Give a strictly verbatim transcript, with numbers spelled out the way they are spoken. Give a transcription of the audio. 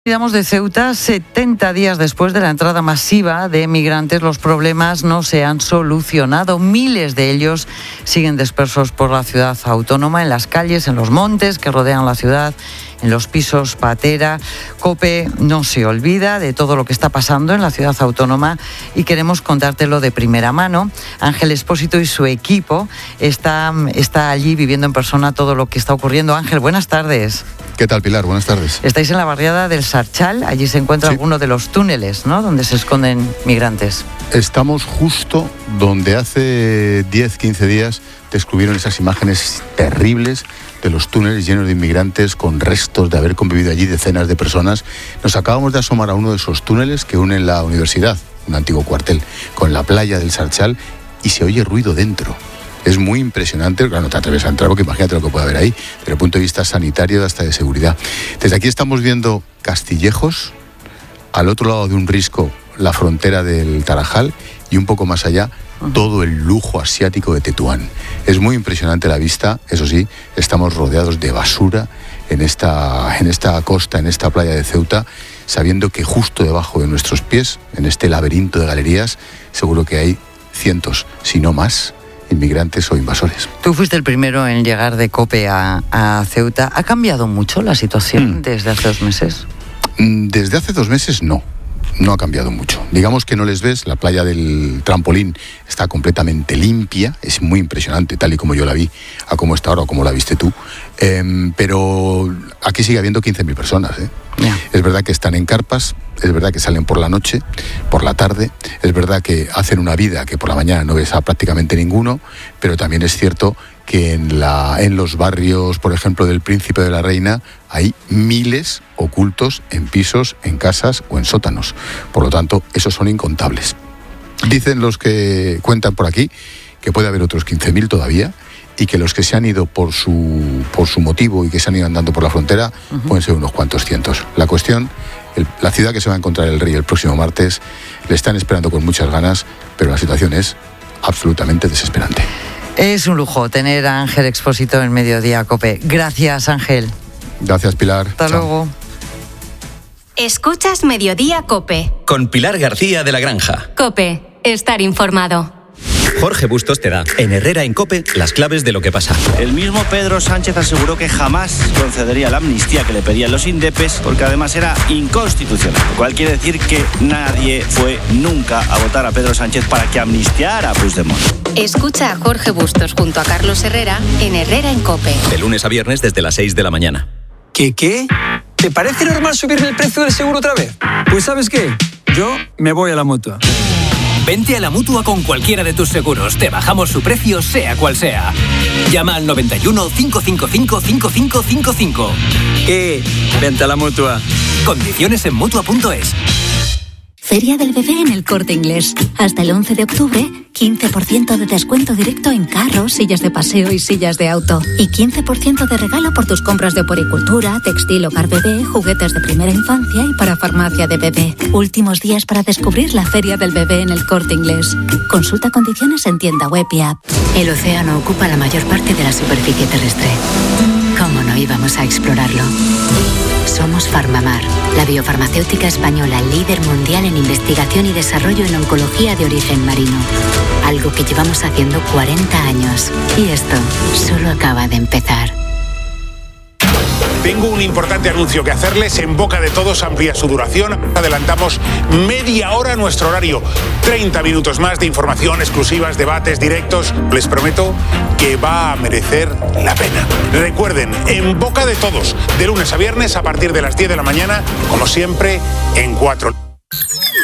Olvidamos de Ceuta. setenta días después de la entrada masiva de migrantes, los problemas no se han solucionado. Miles de ellos siguen dispersos por la ciudad autónoma, en las calles, en los montes que rodean la ciudad, en los pisos patera. COPE no se olvida de todo lo que está pasando en la ciudad autónoma y queremos contártelo de primera mano. Ángel Expósito y su equipo está, está allí viviendo en persona todo lo que está ocurriendo. Ángel, buenas tardes. ¿Qué tal, Pilar? Buenas tardes. Estáis en la barriada del Sarchal, allí se encuentra sí. alguno de los túneles, ¿no?, donde se esconden migrantes. Estamos justo donde hace diez, quince días descubrieron esas imágenes terribles de los túneles llenos de inmigrantes con restos de haber convivido allí decenas de personas. Nos acabamos de asomar a uno de esos túneles que unen la universidad, un antiguo cuartel, con la playa del Sarchal y se oye ruido dentro. Es muy impresionante, claro, no te atreves a entrar porque imagínate lo que puede haber ahí, desde el punto de vista sanitario hasta de seguridad. Desde aquí estamos viendo Castillejos, al otro lado de un risco la frontera del Tarajal y un poco más allá todo el lujo asiático de Tetuán. Es muy impresionante la vista, eso sí, estamos rodeados de basura en esta, en esta costa, en esta playa de Ceuta, sabiendo que justo debajo de nuestros pies, en este laberinto de galerías, seguro que hay cientos, si no más, inmigrantes o invasores. Tú fuiste el primero en llegar de COPE a, a Ceuta. ¿Ha cambiado mucho la situación mm. desde hace dos meses? Desde hace dos meses no. No ha cambiado mucho. Digamos que no les ves, la playa del Trampolín está completamente limpia, es muy impresionante, tal y como yo la vi, a cómo está ahora o como la viste tú, eh, pero aquí sigue habiendo quince mil personas. ¿eh? Yeah. Es verdad que están en carpas, es verdad que salen por la noche, por la tarde, es verdad que hacen una vida que por la mañana no ves a prácticamente ninguno, pero también es cierto que en, la, en los barrios, por ejemplo, del Príncipe de la Reina, hay miles ocultos en pisos, en casas o en sótanos. Por lo tanto, esos son incontables. Dicen los que cuentan por aquí que puede haber otros quince mil todavía y que los que se han ido por su, por su motivo y que se han ido andando por la frontera uh-huh. pueden ser unos cuantos cientos. La cuestión, el, la ciudad que se va a encontrar el rey el próximo martes, le están esperando con muchas ganas, pero la situación es absolutamente desesperante. Es un lujo tener a Ángel Expósito en Mediodía COPE. Gracias, Ángel. Gracias, Pilar. Hasta Chao. luego. Escuchas Mediodía COPE. Con Pilar García de la Granja. COPE. Estar informado. Jorge Bustos te da, en Herrera en COPE, las claves de lo que pasa. El mismo Pedro Sánchez aseguró que jamás concedería la amnistía que le pedían los indepes, porque además era inconstitucional. Lo cual quiere decir que nadie fue nunca a votar a Pedro Sánchez para que amnistiara a Puigdemont. Escucha a Jorge Bustos junto a Carlos Herrera en Herrera en COPE. De lunes a viernes desde las seis de la mañana. ¿Qué qué? ¿Te parece normal subirle el precio del seguro otra vez? Pues ¿sabes qué? Yo me voy a la Mutua. Vente a la Mutua con cualquiera de tus seguros. Te bajamos su precio, sea cual sea. Llama al noventa y uno, cinco cinco cinco, cinco cinco cinco cinco. ¿Qué? Vente a la Mutua. Condiciones en Mutua punto es. Feria del Bebé en El Corte Inglés. Hasta el once de octubre, quince por ciento de descuento directo en carros, sillas de paseo y sillas de auto. Y quince por ciento de regalo por tus compras de puericultura, textil, hogar bebé, juguetes de primera infancia y para farmacia de bebé. Últimos días para descubrir la Feria del Bebé en El Corte Inglés. Consulta condiciones en tienda web y app. El océano ocupa la mayor parte de la superficie terrestre. ¿Cómo no íbamos a explorarlo? Somos Farmamar, la biofarmacéutica española líder mundial en investigación y desarrollo en oncología de origen marino. Algo que llevamos haciendo cuarenta años. Y esto solo acaba de empezar. Tengo un importante anuncio que hacerles. En boca de todos amplía su duración. Adelantamos media hora nuestro horario. treinta minutos más de información, exclusivas, debates, directos. Les prometo que va a merecer la pena. Recuerden, en boca de todos, de lunes a viernes a partir de las diez de la mañana, como siempre, en cuatro.